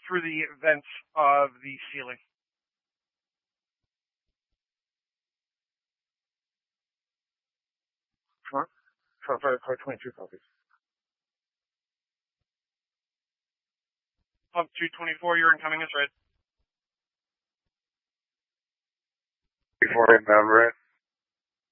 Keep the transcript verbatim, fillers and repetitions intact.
through the vents of the ceiling. Front, front fire car twenty-two copies. Pump two twenty-four, you're incoming as red. Before inbound red.